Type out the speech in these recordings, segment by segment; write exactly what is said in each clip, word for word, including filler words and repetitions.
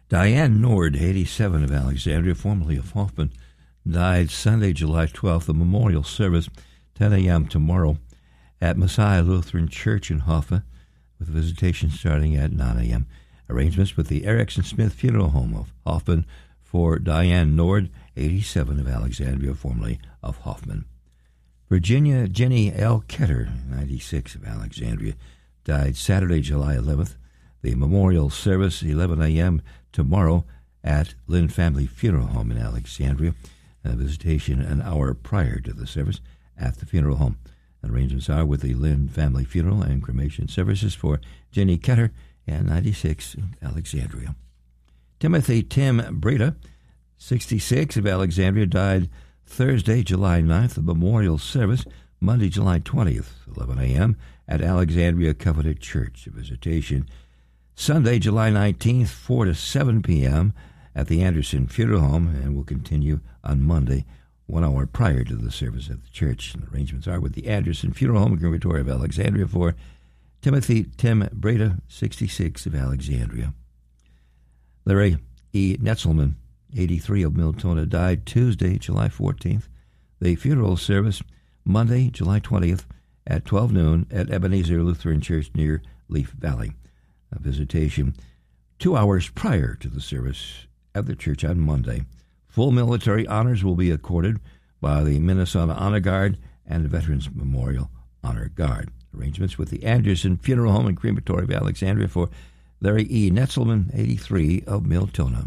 Diane Nord, eighty-seven, of Alexandria, formerly of Hoffman, died Sunday, July twelfth. The memorial service, ten a.m. tomorrow at Messiah Lutheran Church in Hoffman, with visitation starting at nine a.m. Arrangements with the Erickson Smith Funeral Home of Hoffman for Diane Nord, eighty-seven, of Alexandria, formerly of Hoffman. Virginia Jenny L. Ketter, ninety-six, of Alexandria, died Saturday, July eleventh. The memorial service, eleven a.m. tomorrow at Lynn Family Funeral Home in Alexandria. A visitation an hour prior to the service at the funeral home. And arrangements are with the Lynn Family Funeral and Cremation Services for Jenny Ketter and ninety-six, Alexandria. Timothy Tim Breda, sixty-six, of Alexandria, died Thursday, July ninth. The memorial service, Monday, July twentieth, eleven a.m. at Alexandria Covenant Church. A visitation Sunday, July nineteenth, four to seven p.m. at the Anderson Funeral Home, and will continue on Monday, one hour prior to the service at the church. And arrangements are with the Anderson Funeral Home and Crematory of Alexandria for Timothy Tim Breda, sixty-six, of Alexandria. Larry E. Netzelman, eighty-three, of Miltona, died Tuesday, July fourteenth. The funeral service, Monday, July twentieth, at twelve noon at Ebenezer Lutheran Church near Leaf Valley. A visitation two hours prior to the service at the church on Monday. Full military honors will be accorded by the Minnesota Honor Guard and the Veterans Memorial Honor Guard. Arrangements with the Anderson Funeral Home and Crematory of Alexandria for Larry E. Netzelman, eighty-three, of Miltona.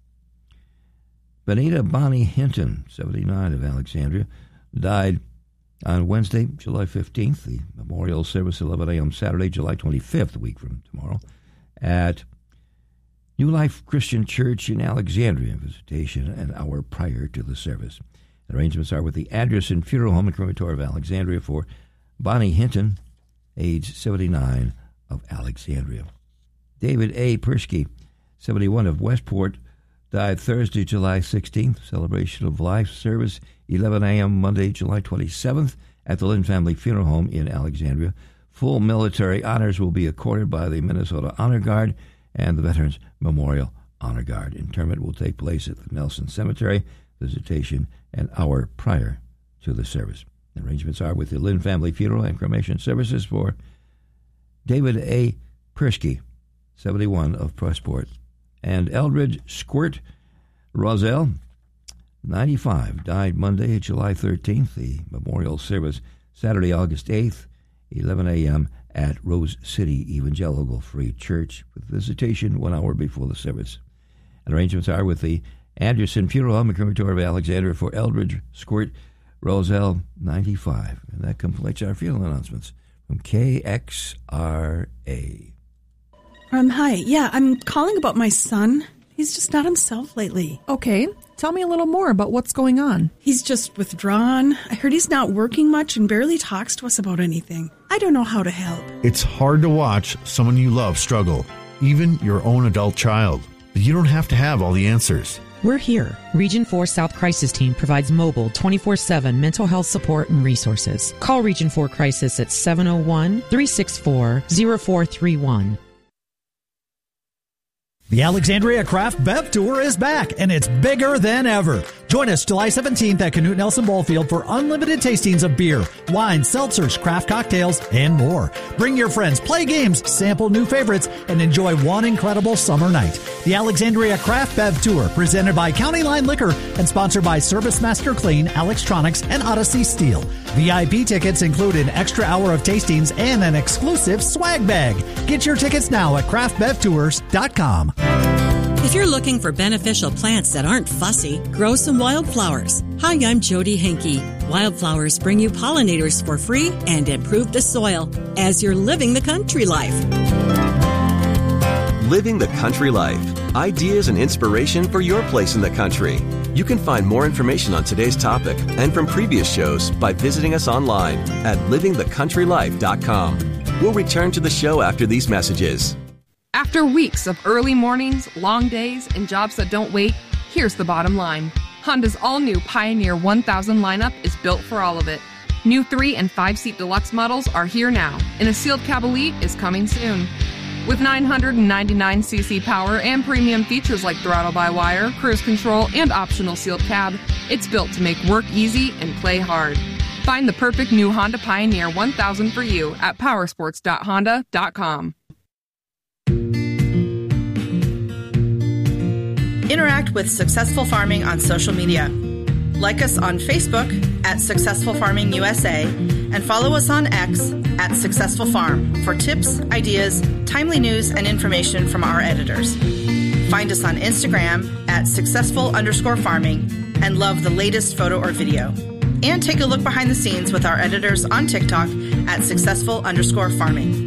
Benita Bonnie Hinton, seventy-nine, of Alexandria, died on Wednesday, July fifteenth. The memorial service, eleven a.m. Saturday, July twenty-fifth, a week from tomorrow, at New Life Christian Church in Alexandria. Visitation an hour prior to the service. Arrangements are with the Anderson Funeral Home and Crematory of Alexandria for Bonnie Hinton, age seventy-nine, of Alexandria. David A. Persky, seventy-one, of Westport, died Thursday, July sixteenth. Celebration of life service, eleven a.m. Monday, July twenty-seventh, at the Lynn Family Funeral Home in Alexandria. Full military honors will be accorded by the Minnesota Honor Guard and the Veterans Memorial Honor Guard. Interment will take place at the Nelson Cemetery. Visitation an hour prior to the service. Arrangements are with the Lynn Family Funeral and Cremation Services for David A. Persky, seventy-one, of Westport, and Eldridge Squirt Roselle, ninety-five, died Monday, July thirteenth. The memorial service, Saturday, August eighth, eleven a.m. at Rose City Evangelical Free Church, with visitation one hour before the service. And arrangements are with the Anderson Funeral Home and Crematory of Alexandria for Eldridge Squirt Roselle, ninety-five. And that completes our funeral announcements from K X R A. Um, hi. Yeah, I'm calling about my son. He's just not himself lately. Okay. Tell me a little more about what's going on. He's just withdrawn. I heard he's not working much and barely talks to us about anything. I don't know how to help. It's hard to watch someone you love struggle, even your own adult child. But you don't have to have all the answers. We're here. Region four South Crisis Team provides mobile twenty-four seven mental health support and resources. Call Region four Crisis at seven oh one, three six four, oh four three one. The Alexandria Craft Bev Tour is back, and it's bigger than ever. Join us July seventeenth at Canute Nelson Ballfield for unlimited tastings of beer, wine, seltzers, craft cocktails, and more. Bring your friends, play games, sample new favorites, and enjoy one incredible summer night. The Alexandria Craft Bev Tour, presented by County Line Liquor and sponsored by Service Master Clean, Alextronics, and Odyssey Steel. V I P tickets include an extra hour of tastings and an exclusive swag bag. Get your tickets now at craft bev tours dot com. If you're looking for beneficial plants that aren't fussy, grow some wildflowers. Hi, I'm Jody Henke. Wildflowers bring you pollinators for free and improve the soil as you're living the country life. Living the country life. Ideas and inspiration for your place in the country. You can find more information on today's topic and from previous shows by visiting us online at living the country life dot com. We'll return to the show after these messages. After weeks of early mornings, long days, and jobs that don't wait, here's the bottom line. Honda's all-new Pioneer one thousand lineup is built for all of it. New three- and five-seat deluxe models are here now, and a sealed cab elite is coming soon. With nine hundred ninety-nine c c power and premium features like throttle-by-wire, cruise control, and optional sealed cab, it's built to make work easy and play hard. Find the perfect new Honda Pioneer one thousand for you at powersports dot honda dot com. Interact with Successful Farming on social media. Like us on Facebook at Successful Farming U S A and follow us on X at Successful Farm for tips, ideas, timely news, and information from our editors. Find us on Instagram at successful underscore farming and love the latest photo or video. And take a look behind the scenes with our editors on TikTok at successful underscore farming.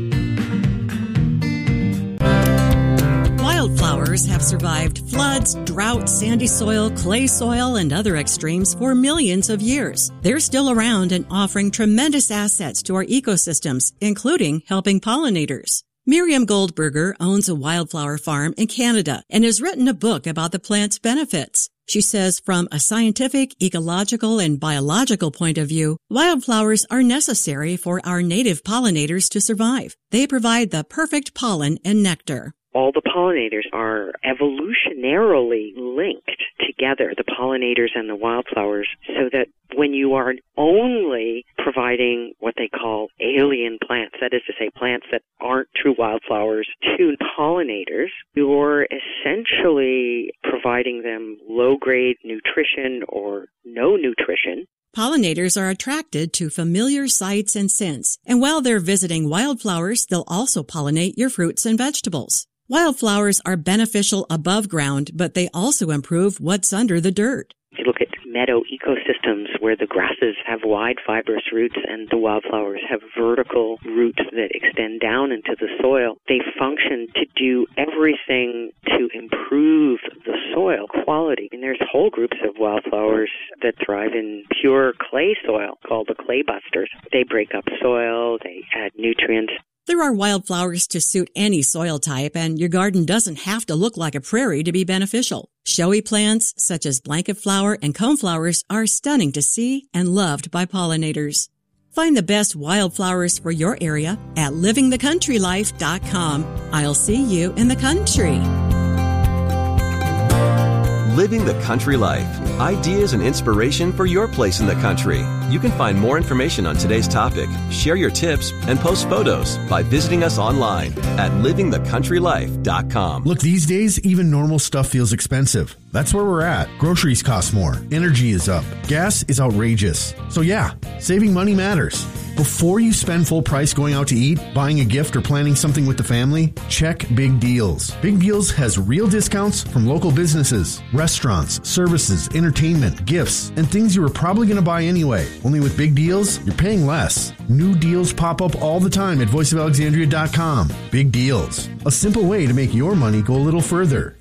Wildflowers have survived floods, drought, sandy soil, clay soil, and other extremes for millions of years. They're still around and offering tremendous assets to our ecosystems, including helping pollinators. Miriam Goldberger owns a wildflower farm in Canada and has written a book about the plant's benefits. She says from a scientific, ecological, and biological point of view, wildflowers are necessary for our native pollinators to survive. They provide the perfect pollen and nectar. All the pollinators are evolutionarily linked together, the pollinators and the wildflowers, so that when you are only providing what they call alien plants, that is to say plants that aren't true wildflowers, to pollinators, you're essentially providing them low-grade nutrition or no nutrition. Pollinators are attracted to familiar sights and scents, and while they're visiting wildflowers, they'll also pollinate your fruits and vegetables. Wildflowers are beneficial above ground, but they also improve what's under the dirt. If you look at meadow ecosystems where the grasses have wide fibrous roots and the wildflowers have vertical roots that extend down into the soil, they function to do everything to improve the soil quality. And there's whole groups of wildflowers that thrive in pure clay soil called the clay busters. They break up soil, they add nutrients. There are wildflowers to suit any soil type, and your garden doesn't have to look like a prairie to be beneficial. Showy plants such as blanket flower and coneflowers are stunning to see and loved by pollinators. Find the best wildflowers for your area at living the country life dot com. I'll see you in the country. Living the Country Life. Ideas and inspiration for your place in the country. You can find more information on today's topic, share your tips, and post photos by visiting us online at living the country life dot com. Look, these days, even normal stuff feels expensive. That's where we're at. Groceries cost more. Energy is up. Gas is outrageous. So yeah, saving money matters. Before you spend full price going out to eat, buying a gift, or planning something with the family, check Big Deals. Big Deals has real discounts from local businesses, restaurants, services, entertainment, gifts, and things you were probably going to buy anyway. Only with Big Deals, you're paying less. New deals pop up all the time at voice of alexandria dot com. Big Deals. A simple way to make your money go a little further.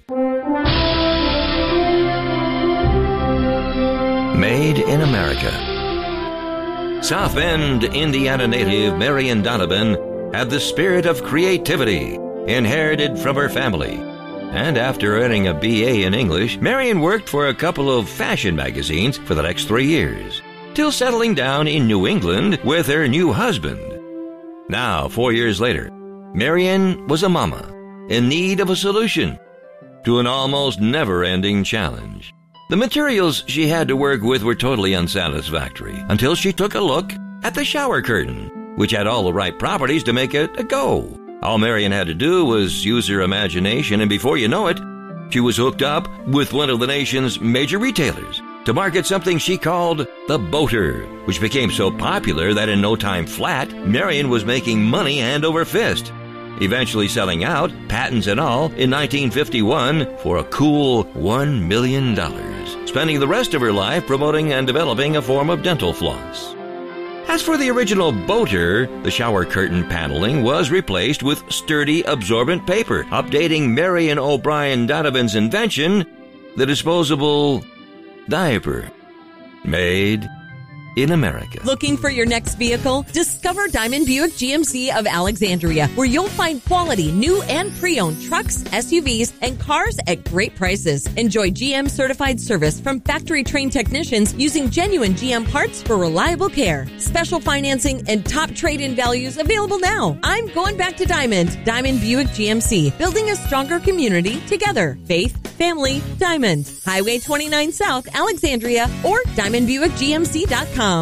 Made in America. South Bend, Indiana native Marian Donovan had the spirit of creativity inherited from her family. And after earning a B A in English, Marian worked for a couple of fashion magazines for the next three years, till settling down in New England with her new husband. Now, four years later, Marian was a mama in need of a solution to an almost never-ending challenge. The materials she had to work with were totally unsatisfactory until she took a look at the shower curtain, which had all the right properties to make it a go. All Marian had to do was use her imagination, and before you know it, she was hooked up with one of the nation's major retailers to market something she called the Boater, which became so popular that in no time flat, Marian was making money hand over fist, eventually selling out, patents and all, in nineteen fifty-one for a cool one million dollars, spending the rest of her life promoting and developing a form of dental floss. As for the original Boater, the shower curtain paneling was replaced with sturdy, absorbent paper, updating Marian O'Brien Donovan's invention, the disposable diaper. Made in America. Looking for your next vehicle? Discover Diamond Buick G M C of Alexandria, where you'll find quality new and pre-owned trucks, S U Vs, and cars at great prices. Enjoy G M certified service from factory-trained technicians using genuine G M parts for reliable care. Special financing and top trade-in values available now. I'm going back to Diamond. Diamond Buick G M C, building a stronger community together. Faith, family, Diamond. Highway twenty-nine South, Alexandria, or diamond buick g m c dot com.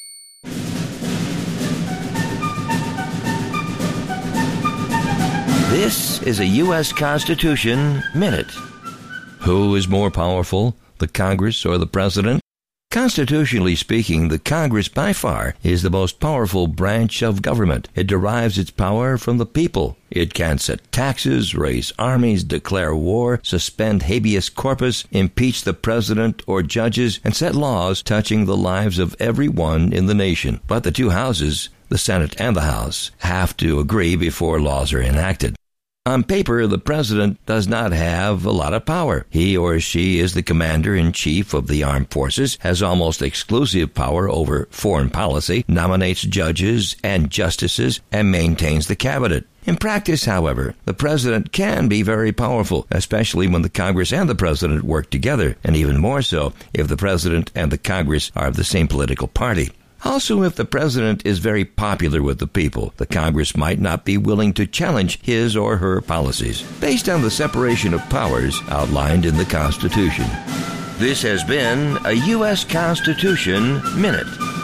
This is a U S Constitution Minute. Who is more powerful, the Congress or the President? Constitutionally speaking, the Congress by far is the most powerful branch of government. It derives its power from the people. It can set taxes, raise armies, declare war, suspend habeas corpus, impeach the president or judges, and set laws touching the lives of everyone in the nation. But the two houses, the Senate and the House, have to agree before laws are enacted. On paper, the president does not have a lot of power. He or she is the commander-in-chief of the armed forces, has almost exclusive power over foreign policy, nominates judges and justices, and maintains the cabinet. In practice, however, the president can be very powerful, especially when the Congress and the president work together, and even more so if the president and the Congress are of the same political party. Also, if the president is very popular with the people, the Congress might not be willing to challenge his or her policies, based on the separation of powers outlined in the Constitution. This has been a U S Constitution Minute.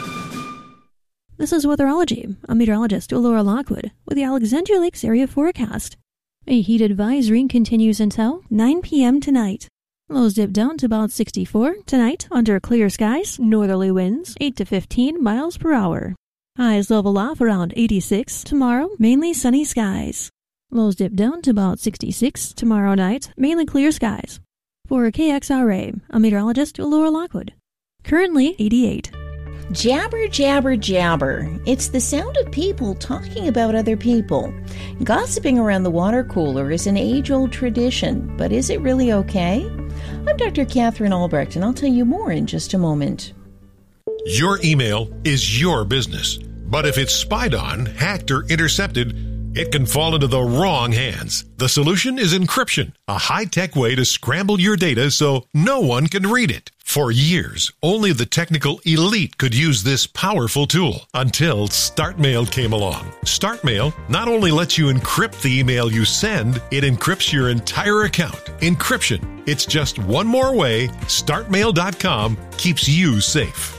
This is Weatherology. I'm meteorologist Laura Lockwood with the Alexandria Lakes area forecast. A heat advisory continues until nine p.m. tonight. Lows dip down to about sixty-four tonight under clear skies, northerly winds eight to fifteen miles per hour. Highs level off around eighty-six tomorrow, mainly sunny skies. Lows dip down to about sixty-six tomorrow night, mainly clear skies. For K X R A, I'm meteorologist Laura Lockwood. Currently eighty-eight. Jabber, jabber, jabber. It's the sound of people talking about other people. Gossiping around the water cooler is an age-old tradition, but is it really okay? I'm Doctor Catherine Albrecht, and I'll tell you more in just a moment. Your email is your business, but if it's spied on, hacked, or intercepted, it can fall into the wrong hands. The solution is encryption, a high-tech way to scramble your data so no one can read it. For years, only the technical elite could use this powerful tool until StartMail came along. StartMail not only lets you encrypt the email you send, it encrypts your entire account. Encryption. It's just one more way start mail dot com keeps you safe.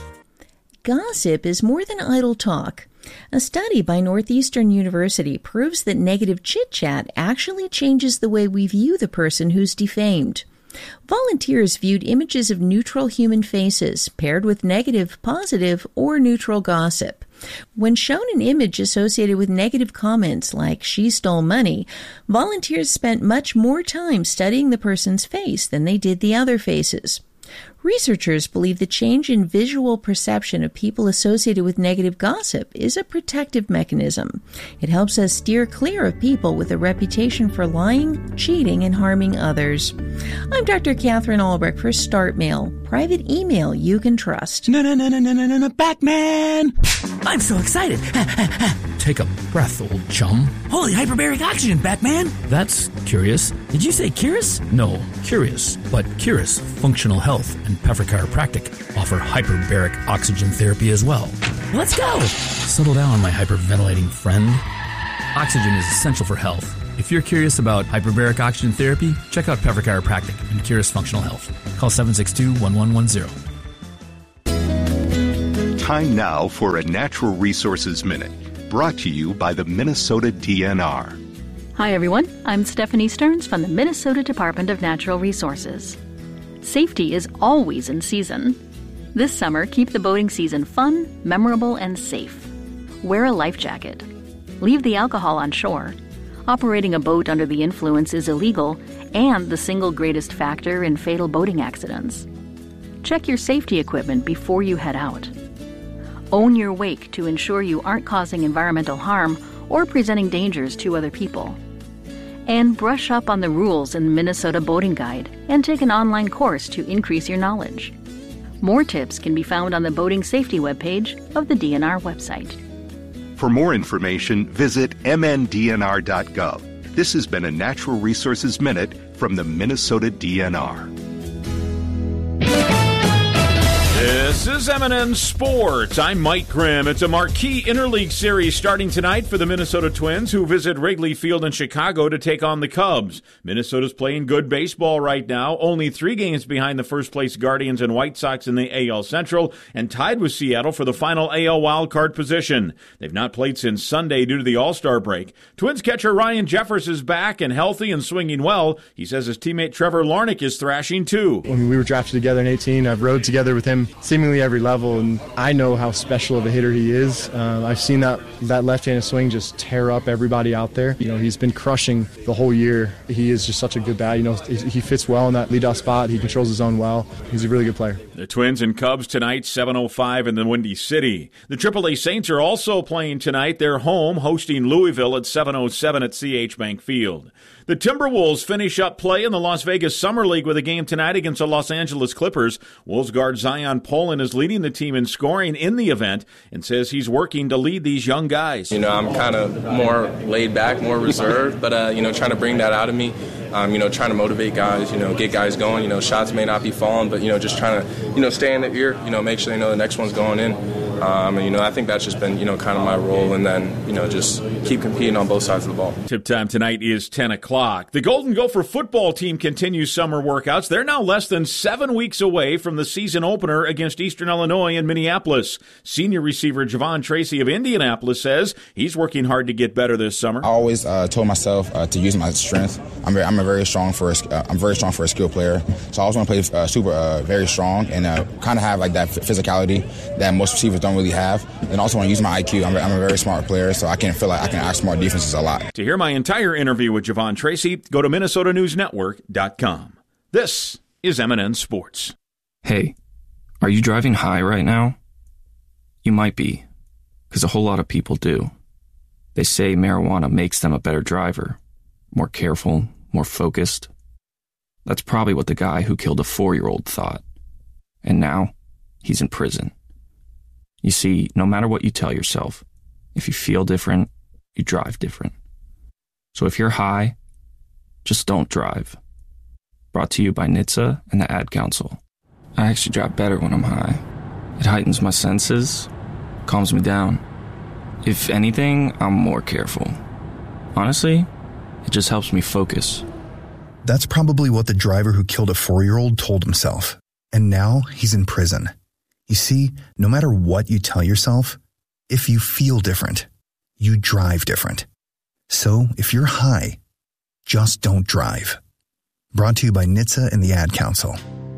Gossip is more than idle talk. A study by Northeastern University proves that negative chit-chat actually changes the way we view the person who's defamed. Volunteers viewed images of neutral human faces paired with negative, positive, or neutral gossip. When shown an image associated with negative comments like "she stole money," volunteers spent much more time studying the person's face than they did the other faces. Researchers believe the change in visual perception of people associated with negative gossip is a protective mechanism. It helps us steer clear of people with a reputation for lying, cheating, and harming others. I'm Doctor Catherine Albrecht for StartMail, private email you can trust. No, no, no, no, no, no, no, no, Batman! I'm so excited. Take a breath, old chum. Holy hyperbaric oxygen, Batman! That's curious. Did you say curious? No, curious. But Curious Functional Health and Peffer Chiropractic offer hyperbaric oxygen therapy as well. Let's go! Settle down, my hyperventilating friend. Oxygen is essential for health. If you're curious about hyperbaric oxygen therapy, check out Peffer Chiropractic and Curious Functional Health. Call seven six two, one one one zero. Time now for a Natural Resources Minute, brought to you by the Minnesota D N R. Hi everyone, I'm Stephanie Stearns from the Minnesota Department of Natural Resources. Safety is always in season. This summer, keep the boating season fun, memorable, and safe. Wear a life jacket. Leave the alcohol on shore. Operating a boat under the influence is illegal and the single greatest factor in fatal boating accidents. Check your safety equipment before you head out. Own your wake to ensure you aren't causing environmental harm or presenting dangers to other people. And brush up on the rules in the Minnesota Boating Guide and take an online course to increase your knowledge. More tips can be found on the boating safety webpage of the D N R website. For more information, visit m n d n r dot gov. This has been a Natural Resources Minute from the Minnesota D N R. This is M and N Sports. I'm Mike Grimm. It's a marquee interleague series starting tonight for the Minnesota Twins, who visit Wrigley Field in Chicago to take on the Cubs. Minnesota's playing good baseball right now, only three games behind the first-place Guardians and White Sox in the A L Central, and tied with Seattle for the final A L wildcard position. They've not played since Sunday due to the All-Star break. Twins catcher Ryan Jeffers is back and healthy and swinging well. He says his teammate Trevor Larnach is thrashing too. When we were drafted together in eighteen, I've rode together with him seemingly every level, and I know how special of a hitter he is. Uh, I've seen that that left-handed swing just tear up everybody out there. You know, he's been crushing the whole year. He is just such a good bat. You know, he fits well in that leadoff spot. He controls his zone well. He's a really good player. The Twins and Cubs tonight, seven oh five in the Windy City. The triple A Saints are also playing tonight. They're home, hosting Louisville at seven oh seven at C H Bank Field. The Timberwolves finish up play in the Las Vegas Summer League with a game tonight against the Los Angeles Clippers. Wolves guard Zion Poland is leading the team in scoring in the event and says he's working to lead these young guys. You know, I'm kind of more laid back, more reserved, but, uh, you know, trying to bring that out of me. Um, you know, trying to motivate guys, you know, get guys going. You know, shots may not be falling, but, you know, just trying to, you know, stay in their ear, you know, make sure they know the next one's going in. Um, and, you know, I think that's just been, you know, kind of my role. And then, you know, just keep competing on both sides of the ball. Tip time tonight is ten o'clock. The Golden Gopher football team continues summer workouts. They're now less than seven weeks away from the season opener against Eastern Illinois in Minneapolis. Senior receiver Javon Tracy of Indianapolis says he's working hard to get better this summer. I always uh, told myself uh, to use my strength. I'm very, I'm a very strong for a, uh, I'm very strong for a skill player. So I always want to play uh, super uh, very strong and uh, kind of have like that physicality that most receivers don't really have. And also want to use my I Q. I'm, I'm a very smart player, so I can feel like I can outsmart defenses a lot. To hear my entire interview with Javon Tracy, go to Minnesota News Network dot com. This is M and N Sports. Hey, are you driving high right now? You might be, because a whole lot of people do. They say marijuana makes them a better driver, more careful, more focused. That's probably what the guy who killed a four-year-old thought. And now, he's in prison. You see, no matter what you tell yourself, if you feel different, you drive different. So if you're high, just don't drive. Brought to you by N H T S A and the Ad Council. I actually drive better when I'm high. It heightens my senses, calms me down. If anything, I'm more careful. Honestly, it just helps me focus. That's probably what the driver who killed a four-year-old told himself. And now he's in prison. You see, no matter what you tell yourself, if you feel different, you drive different. So if you're high, just don't drive. Brought to you by N H T S A and the Ad Council.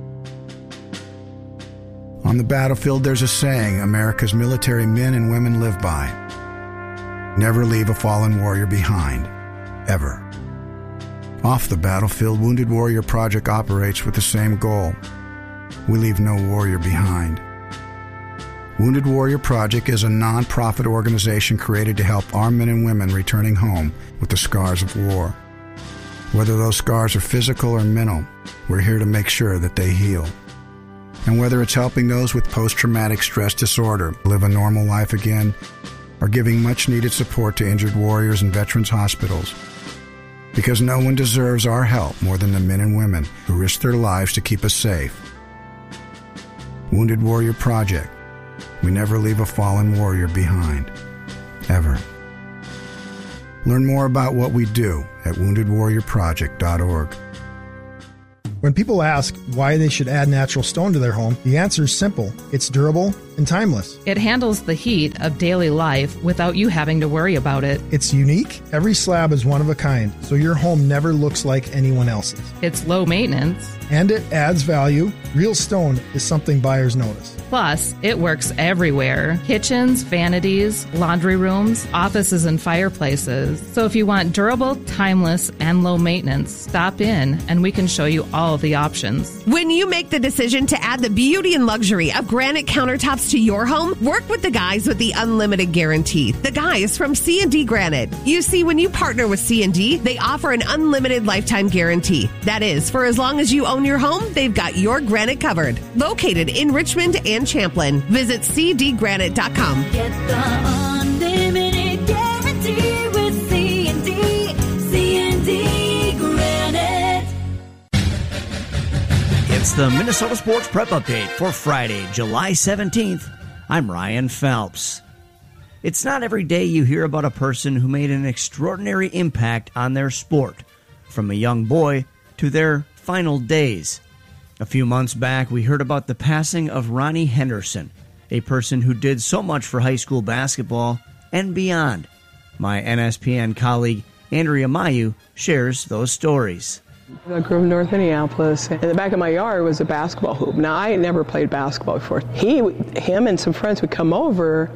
On the battlefield, there's a saying America's military men and women live by. Never leave a fallen warrior behind, ever. Off the battlefield, Wounded Warrior Project operates with the same goal. We leave no warrior behind. Wounded Warrior Project is a non-profit organization created to help our men and women returning home with the scars of war. Whether those scars are physical or mental, we're here to make sure that they heal. And whether it's helping those with post-traumatic stress disorder live a normal life again, or giving much-needed support to injured warriors in veterans' hospitals. Because no one deserves our help more than the men and women who risk their lives to keep us safe. Wounded Warrior Project. We never leave a fallen warrior behind. Ever. Learn more about what we do at wounded warrior project dot org. When people ask why they should add natural stone to their home, the answer is simple. It's durable and timeless. It handles the heat of daily life without you having to worry about it. It's unique. Every slab is one of a kind, so your home never looks like anyone else's. It's low maintenance. And it adds value. Real stone is something buyers notice. Plus, it works everywhere. Kitchens, vanities, laundry rooms, offices, and fireplaces. So if you want durable, timeless, and low maintenance, stop in and we can show you all of the options. When you make the decision to add the beauty and luxury of granite countertops to your home? Work with the guys with the unlimited guarantee. The guys from C and D Granite. You see, when you partner with C and D, they offer an unlimited lifetime guarantee. That is, for as long as you own your home, they've got your granite covered. Located in Richmond and Champlin. Visit c d granite dot com. Get the unlimited guarantee with C and D. C and D Granite. It's the Minnesota Sports Prep Update for Friday, July seventeenth. I'm Ryan Phelps. It's not every day you hear about a person who made an extraordinary impact on their sport, from a young boy to their final days. A few months back, we heard about the passing of Ronnie Henderson, a person who did so much for high school basketball and beyond. My N S P N colleague, Andrea Mayu, shares those stories. I grew up in North Minneapolis. In the back of my yard was a basketball hoop. Now, I had never played basketball before. He, him and some friends would come over,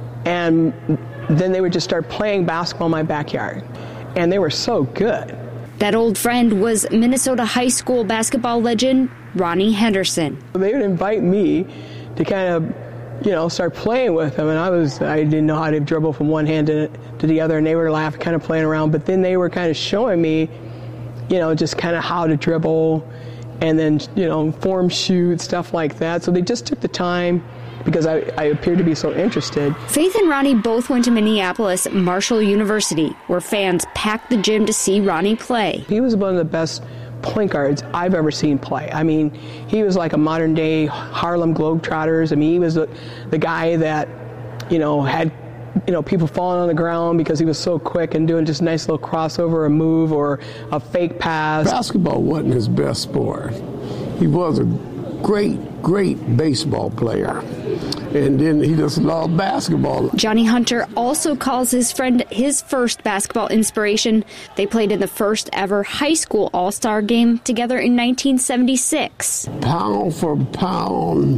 and then they would just start playing basketball in my backyard. And they were so good. That old friend was Minnesota high school basketball legend Ronnie Henderson. They would invite me to kind of, you know, start playing with them. And I was, I didn't know how to dribble from one hand to, to the other, and they were laughing, kind of playing around. But then they were kind of showing me, you know, just kind of how to dribble and then, you know, form shoot, stuff like that. So they just took the time because I, I appeared to be so interested. Faith and Ronnie both went to Minneapolis Marshall University, where fans packed the gym to see Ronnie play. He was one of the best point guards I've ever seen play. I mean, he was like a modern day Harlem Globetrotters. I mean, he was the, the guy that, you know, had you know, people falling on the ground because he was so quick and doing just a nice little crossover, a move, or a fake pass. Basketball wasn't his best sport. He was a great, great baseball player. And then he just loved basketball. Johnny Hunter also calls his friend his first basketball inspiration. They played in the first ever high school all-star game together in nineteen seventy-six. Pound for pound,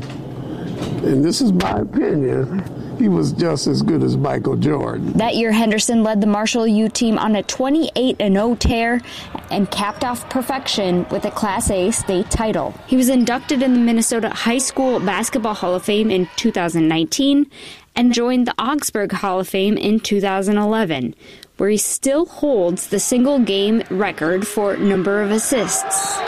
and this is my opinion, he was just as good as Michael Jordan. That year, Henderson led the Marshall U team on a twenty-eight and oh tear and capped off perfection with a Class A state title. He was inducted in the Minnesota High School Basketball Hall of Fame in two thousand nineteen and joined the Augsburg Hall of Fame in two thousand eleven, where he still holds the single-game record for number of assists.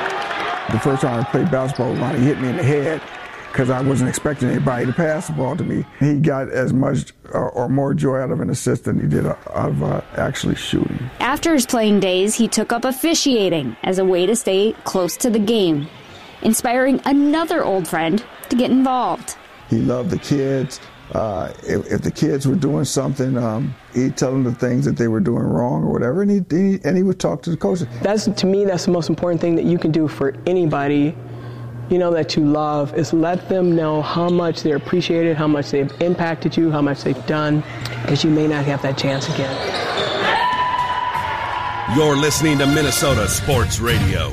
The first time I played basketball, Ronnie hit me in the head, because I wasn't expecting anybody to pass the ball to me. He got as much or, or more joy out of an assist than he did out of uh, actually shooting. After his playing days, he took up officiating as a way to stay close to the game, inspiring another old friend to get involved. He loved the kids. Uh, if, if the kids were doing something, um, he'd tell them the things that they were doing wrong or whatever, and he, he and he would talk to the coaches. That's, to me, that's the most important thing that you can do for anybody, you know, that you love, is let them know how much they're appreciated, how much they've impacted you, how much they've done, because you may not have that chance again. You're listening to Minnesota Sports Radio.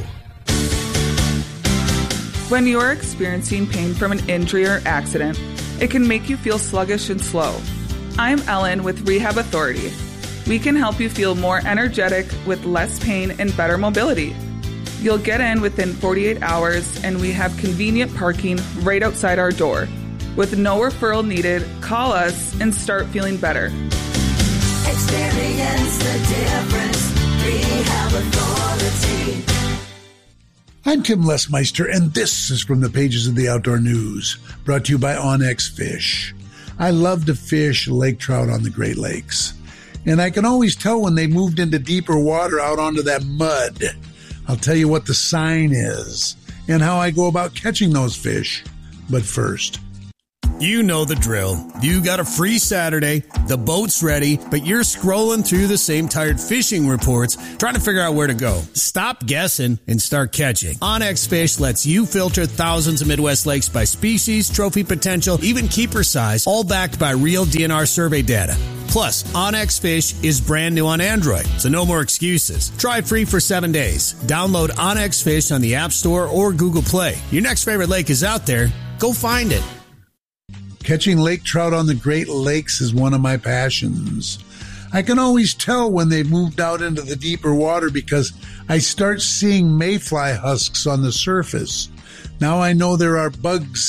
When you're experiencing pain from an injury or accident, it can make you feel sluggish and slow. I'm Ellen with Rehab Authority. We can help you feel more energetic with less pain and better mobility. You'll get in within forty-eight hours, and we have convenient parking right outside our door. With no referral needed, call us and start feeling better. Experience the difference. Rehab Authority. I'm Tim Lesmeister, and this is from the pages of the Outdoor News, brought to you by Onyx Fish. I love to fish lake trout on the Great Lakes, and I can always tell when they moved into deeper water out onto that mud. I'll tell you what the sign is and how I go about catching those fish. But first, you know the drill. You got a free Saturday, the boat's ready, but you're scrolling through the same tired fishing reports trying to figure out where to go. Stop guessing and start catching. Onyx Fish lets you filter thousands of Midwest lakes by species, trophy potential, even keeper size, all backed by real D N R survey data. Plus, Onyx Fish is brand new on Android, so no more excuses. Try it free for seven days. Download Onyx Fish on the App Store or Google Play. Your next favorite lake is out there. Go find it. Catching lake trout on the Great Lakes is one of my passions. I can always tell when they've moved out into the deeper water because I start seeing mayfly husks on the surface. Now I know there are bugs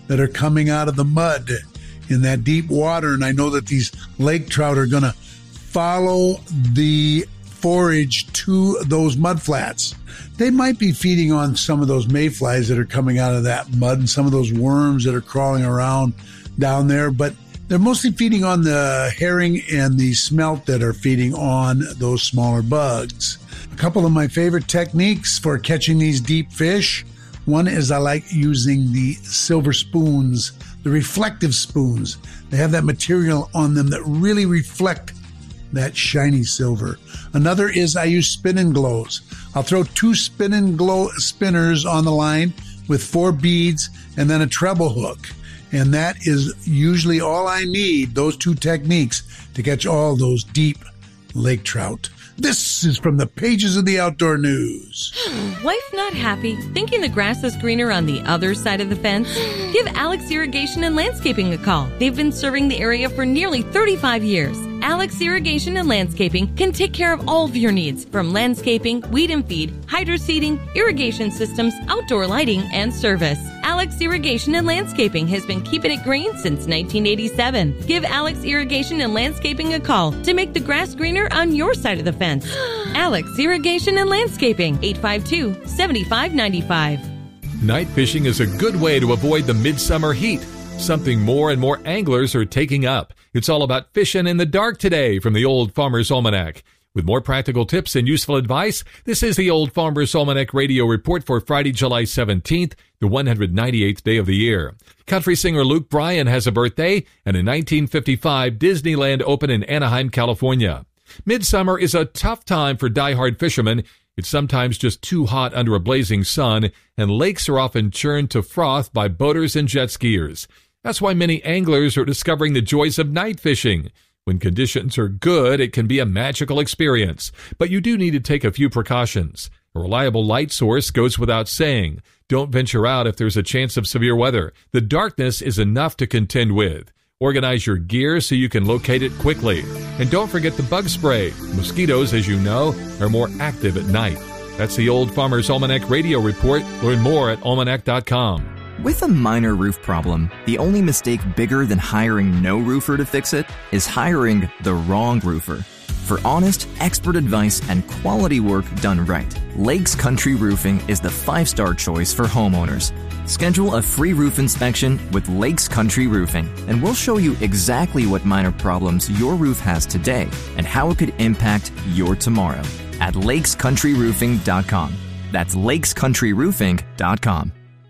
that are coming out of the mud in that deep water. And I know that these lake trout are going to follow the forage to those mud flats. They might be feeding on some of those mayflies that are coming out of that mud and some of those worms that are crawling around down there, but they're mostly feeding on the herring and the smelt that are feeding on those smaller bugs. A couple of my favorite techniques for catching these deep fish. One is I like using the silver spoons, the reflective spoons. They have that material on them that really reflect that shiny silver. Another is I use spin and glows. I'll throw two spin and glow spinners on the line with four beads and then a treble hook. And that is usually all I need, those two techniques, to catch all those deep lake trout. This is from the pages of the Outdoor News. Wife not happy? Thinking the grass is greener on the other side of the fence? Give Alex Irrigation and Landscaping a call. They've been serving the area for nearly thirty-five years. Alex Irrigation and Landscaping can take care of all of your needs, from landscaping, weed and feed, hydro seeding, irrigation systems, outdoor lighting, and service. Alex Irrigation and Landscaping has been keeping it green since nineteen eighty-seven. Give Alex Irrigation and Landscaping a call to make the grass greener on your side of the fence. Alex Irrigation and Landscaping, eight five two, seven five nine five. Night fishing is a good way to avoid the midsummer heat, something more and more anglers are taking up. It's all about fishing in the dark today from the Old Farmer's Almanac. With more practical tips and useful advice, this is the Old Farmer's Almanac Radio Report for Friday, July seventeenth, the one hundred ninety-eighth day of the year. Country singer Luke Bryan has a birthday, and in nineteen fifty-five, Disneyland opened in Anaheim, California. Midsummer is a tough time for diehard fishermen. It's sometimes just too hot under a blazing sun, and lakes are often churned to froth by boaters and jet skiers. That's why many anglers are discovering the joys of night fishing. When conditions are good, it can be a magical experience, but you do need to take a few precautions. A reliable light source goes without saying. Don't venture out if there's a chance of severe weather. The darkness is enough to contend with. Organize your gear so you can locate it quickly. And don't forget the bug spray. Mosquitoes, as you know, are more active at night. That's the Old Farmer's Almanac Radio Report. Learn more at almanac dot com. With a minor roof problem, the only mistake bigger than hiring no roofer to fix it is hiring the wrong roofer. For honest, expert advice and quality work done right, Lakes Country Roofing is the five-star choice for homeowners. Schedule a free roof inspection with Lakes Country Roofing, and we'll show you exactly what minor problems your roof has today and how it could impact your tomorrow at lakes country roofing dot com. That's lakes country roofing dot com.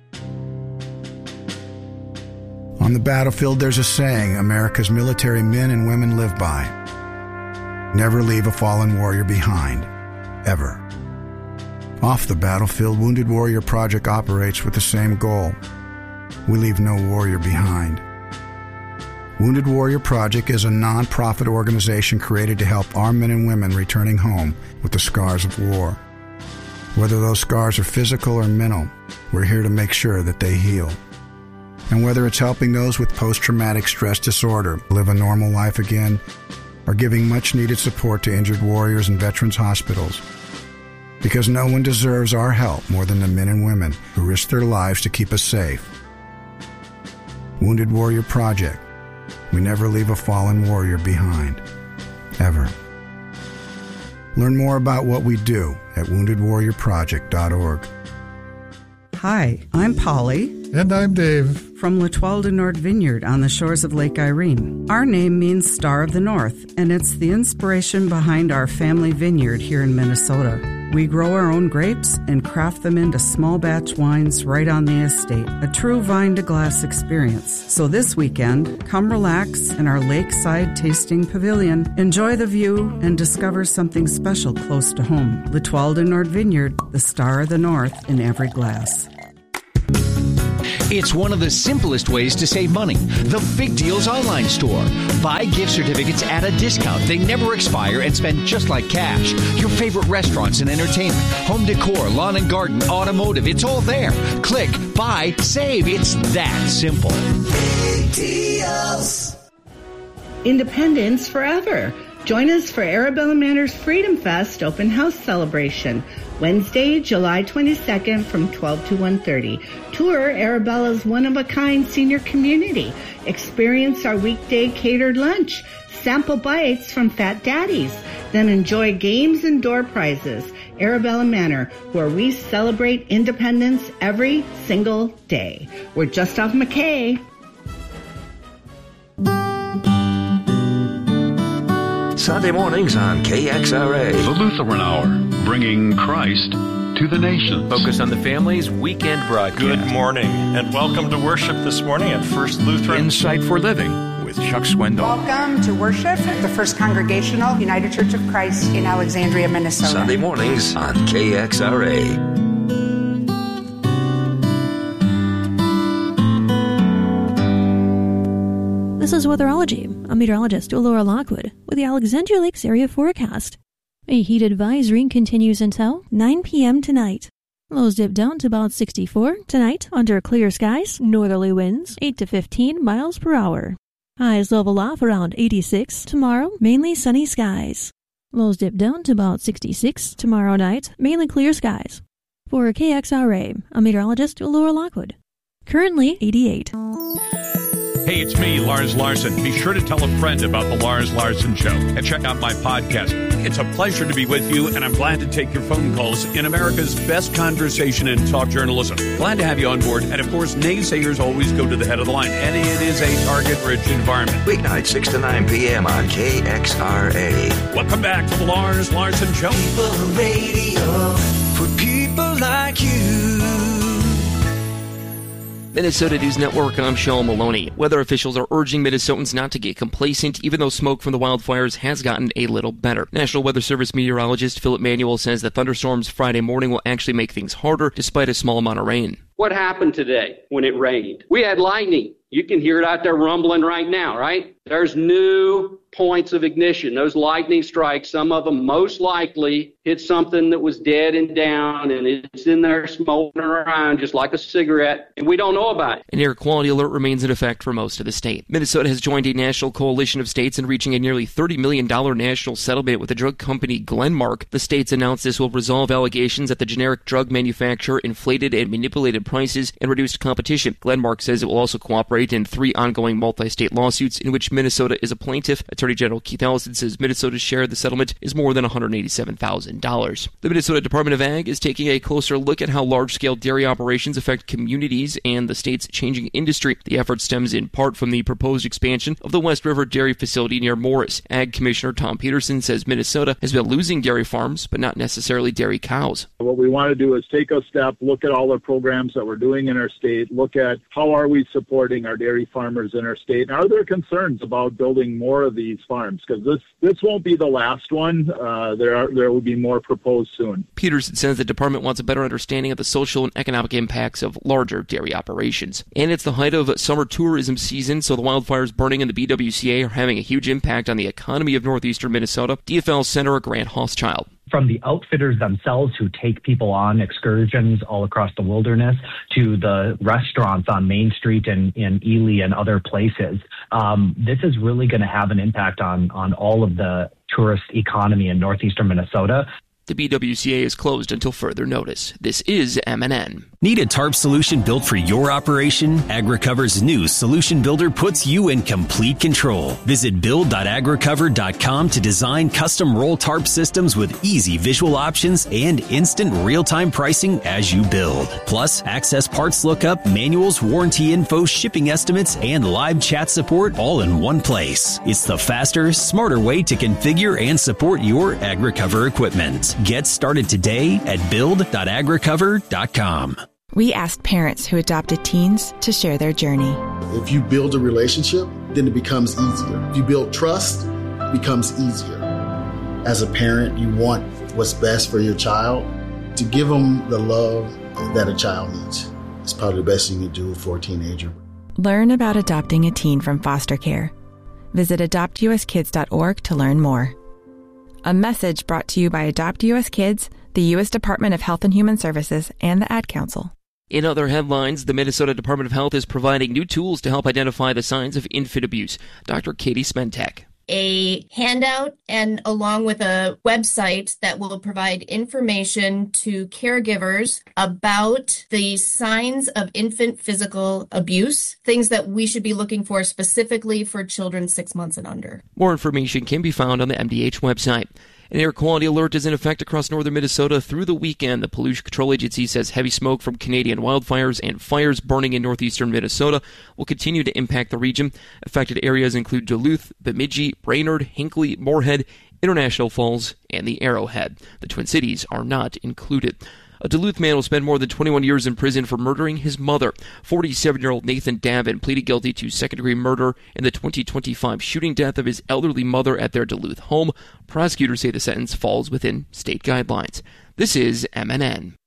On the battlefield, there's a saying America's military men and women live by. Never leave a fallen warrior behind, ever. Off the battlefield, Wounded Warrior Project operates with the same goal. We leave no warrior behind. Wounded Warrior Project is a non-profit organization created to help our men and women returning home with the scars of war. Whether those scars are physical or mental, we're here to make sure that they heal. And whether it's helping those with post-traumatic stress disorder live a normal life again, or giving much-needed support to injured warriors in veterans' hospitals. Because no one deserves our help more than the men and women who risk their lives to keep us safe. Wounded Warrior Project. We never leave a fallen warrior behind. Ever. Learn more about what we do at wounded warrior project dot org. Hi, I'm Polly. And I'm Dave. From L'Etoile du Nord Vineyard on the shores of Lake Irene. Our name means Star of the North, and it's the inspiration behind our family vineyard here in Minnesota. We grow our own grapes and craft them into small batch wines right on the estate, a true vine-to-glass experience. So this weekend, come relax in our lakeside tasting pavilion, enjoy the view, and discover something special close to home. L'Etoile du Nord Vineyard, the Star of the North in every glass. It's one of the simplest ways to save money. The Big Deals Online Store. Buy gift certificates at a discount. They never expire and spend just like cash. Your favorite restaurants and entertainment, home decor, lawn and garden, automotive, it's all there. Click, buy, save. It's that simple. Big Deals. Independence forever. Join us for Arabella Manor's Freedom Fest Open House Celebration, Wednesday, July twenty-second from twelve to one thirty. Tour Arabella's one-of-a-kind senior community. Experience our weekday catered lunch. Sample bites from Fat Daddies. Then enjoy games and door prizes. Arabella Manor, where we celebrate independence every single day. We're just off McKay. Sunday mornings on K X R A. The Lutheran Hour, bringing Christ to the nations. Focus on the Family's weekend broadcast. Good morning, and welcome to worship this morning at First Lutheran. Insight for Living with Chuck Swindoll. Welcome to worship at the First Congregational United Church of Christ in Alexandria, Minnesota. Sunday mornings on K X R A. This is Weatherology. I'm meteorologist Laura Lockwood with the Alexandria Lakes area forecast. A heat advisory continues until nine p.m. tonight. Lows dip down to about sixty-four tonight under clear skies, northerly winds eight to fifteen miles per hour. Highs level off around eighty-six tomorrow, mainly sunny skies. Lows dip down to about sixty-six tomorrow night, mainly clear skies. For K X R A, I'm meteorologist Laura Lockwood. Currently eighty-eight. Hey, it's me, Lars Larson. Be sure to tell a friend about the Lars Larson Show and check out my podcast. It's a pleasure to be with you, and I'm glad to take your phone calls in America's best conversation and talk journalism. Glad to have you on board. And, of course, naysayers always go to the head of the line, and it is a target-rich environment. Weeknight, six to nine p.m. on K X R A. Welcome back to the Lars Larson Show. People radio for people like you. Minnesota News Network, I'm Sean Maloney. Weather officials are urging Minnesotans not to get complacent, even though smoke from the wildfires has gotten a little better. National Weather Service meteorologist Philip Manuel says that thunderstorms Friday morning will actually make things harder, despite a small amount of rain. What happened today when it rained? We had lightning. You can hear it out there rumbling right now, right? There's new points of ignition. Those lightning strikes, some of them most likely hit something that was dead and down, and it's in there smoking around just like a cigarette, and we don't know about it. An air quality alert remains in effect for most of the state. Minnesota has joined a national coalition of states in reaching a nearly thirty million dollars national settlement with the drug company Glenmark. The states announced this will resolve allegations that the generic drug manufacturer inflated and manipulated prices and reduced competition. Glenmark says it will also cooperate in three ongoing multi-state lawsuits in which Minnesota is a plaintiff. Attorney General Keith Ellison says Minnesota's share of the settlement is more than one hundred eighty-seven thousand dollars. The Minnesota Department of Ag is taking a closer look at how large-scale dairy operations affect communities and the state's changing industry. The effort stems in part from the proposed expansion of the West River Dairy Facility near Morris. Ag Commissioner Tom Peterson says Minnesota has been losing dairy farms, but not necessarily dairy cows. What we want to do is take a step, look at all the programs that we're doing in our state, look at how are we supporting our dairy farmers in our state, and are there concerns about building more of these farms? Because this this won't be the last one. Uh, there are there will be more proposed soon. Peterson says the department wants a better understanding of the social and economic impacts of larger dairy operations. And it's the height of summer tourism season, so the wildfires burning in the B W C A are having a huge impact on the economy of northeastern Minnesota. D F L Senator Grant Hochschild. From the outfitters themselves who take people on excursions all across the wilderness to the restaurants on Main Street and in Ely and other places, um, this is really going to have an impact on, on all of the tourist economy in northeastern Minnesota. The B W C A is closed until further notice. This is M N N. Need a tarp solution built for your operation? AgriCover's new Solution Builder puts you in complete control. Visit build dot agricover dot com to design custom roll tarp systems with easy visual options and instant real-time pricing as you build. Plus, access parts lookup, manuals, warranty info, shipping estimates, and live chat support all in one place. It's the faster, smarter way to configure and support your AgriCover equipment. Get started today at build dot agricover dot com. We asked parents who adopted teens to share their journey. If you build a relationship, then it becomes easier. If you build trust, it becomes easier. As a parent, you want what's best for your child. To give them the love that a child needs is probably the best thing you can do for a teenager. Learn about adopting a teen from foster care. Visit adopt u s kids dot org to learn more. A message brought to you by Adopt U S Kids, the U S Department of Health and Human Services, and the Ad Council. In other headlines, the Minnesota Department of Health is providing new tools to help identify the signs of infant abuse. Doctor Katie Smentek. a handout and along with a website that will provide information to caregivers about the signs of infant physical abuse, things that we should be looking for specifically for children six months and under. More information can be found on the M D H website. An air quality alert is in effect across northern Minnesota through the weekend. The Pollution Control Agency says heavy smoke from Canadian wildfires and fires burning in northeastern Minnesota will continue to impact the region. Affected areas include Duluth, Bemidji, Brainerd, Hinckley, Moorhead, International Falls, and the Arrowhead. The Twin Cities are not included. A Duluth man will spend more than twenty-one years in prison for murdering his mother. forty-seven-year-old Nathan Davin pleaded guilty to second-degree murder in the twenty twenty-five shooting death of his elderly mother at their Duluth home. Prosecutors say the sentence falls within state guidelines. This is M N N.